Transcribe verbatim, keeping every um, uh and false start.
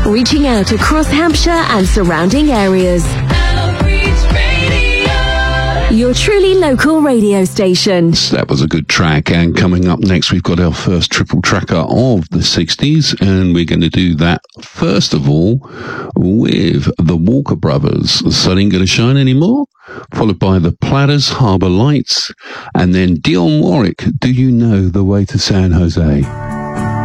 reaching out across Hampshire and surrounding areas. Your truly local radio station. That was a good track, and coming up next we've got our first triple tracker of the sixties, and we're going to do that first of all with the Walker Brothers, The Sun Ain't Gonna Shine Anymore, followed by the Platters, Harbour Lights, and then Dionne Warwick, Do You Know the Way to San Jose?